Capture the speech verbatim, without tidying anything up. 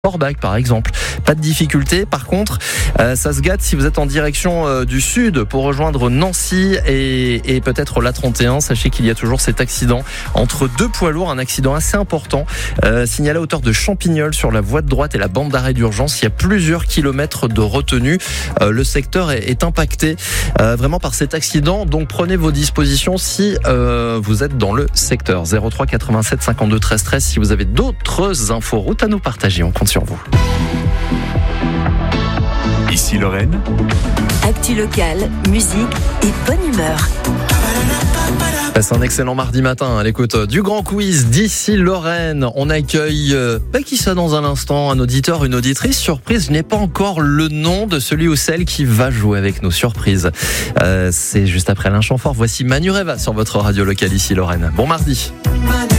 Forbach par exemple, pas de difficulté. Par contre, euh, ça se gâte si vous êtes en direction euh, du sud pour rejoindre Nancy et, et peut-être l'A trente et un. Sachez qu'il y a toujours cet accident entre deux poids lourds, un accident assez important, euh, signalé à hauteur de Champignol sur la voie de droite et la bande d'arrêt d'urgence. Il y a plusieurs kilomètres de retenue. Euh, le secteur est, est impacté euh, vraiment par cet accident. Donc prenez vos dispositions si euh, vous êtes dans le secteur. zéro trois quatre-vingt-sept cinquante-deux treize treize si vous avez d'autres infos routes à nous partager. On compte sur vous. Ici Lorraine. Actu locale, musique et bonne humeur. C'est un excellent mardi matin à l'écoute du grand quiz d'ici Lorraine. On accueille, euh, bah, qui ça dans un instant, un auditeur, une auditrice surprise. Je n'ai pas encore le nom de celui ou celle qui va jouer avec nos surprises. Euh, c'est juste après Alain Chamfort. Voici Manu Reva sur votre radio locale ici Lorraine. Bon mardi.